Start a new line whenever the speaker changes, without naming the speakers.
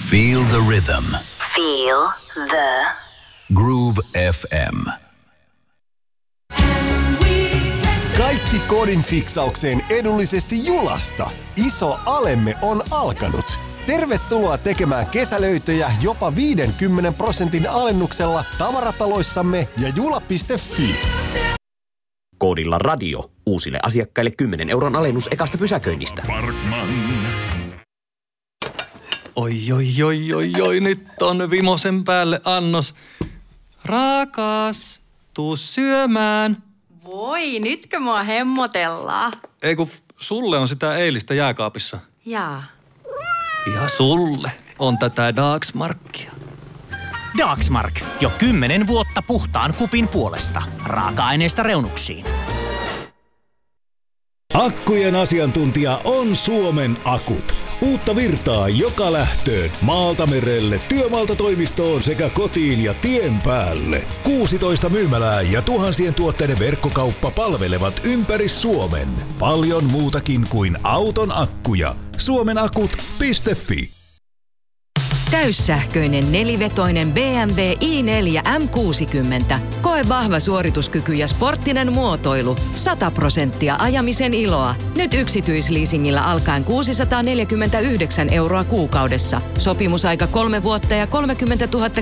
Feel the rhythm.
Feel the
Groove FM.
Kaikki kodin fiksaukseen edullisesti Julasta. Iso alemme on alkanut. Tervetuloa tekemään kesälöitöjä jopa 50% alennuksella tavarataloissamme ja jula.fi.
Koodilla radio. Uusille asiakkaille 10 € alennus ekasta pysäköinnistä.
Oi, nyt on vimosen päälle annos. Rakas, tuu syömään.
Voi, nytkö mua hemmotellaan?
Ei kun sulle on sitä eilistä jääkaapissa.
Jaa.
Ja sulle on tätä Dagsmarkia.
Dagsmark. Jo 10 vuotta puhtaan kupin puolesta. Raaka-aineista reunuksiin.
Akkujen asiantuntija on Suomen Akut. Uutta virtaa joka lähtöön, maalta merelle, työmaalta toimistoon sekä kotiin ja tien päälle. 16 myymälää ja tuhansien tuotteiden verkkokauppa palvelevat ympäri Suomen. Paljon muutakin kuin auton akkuja. Suomenakut.fi.
Täyssähköinen nelivetoinen BMW i4 M60. Koe vahva suorituskyky ja sporttinen muotoilu. 100% ajamisen iloa. Nyt yksityisleasingillä alkaen 649 € kuukaudessa. Sopimusaika 3 vuotta ja 30 000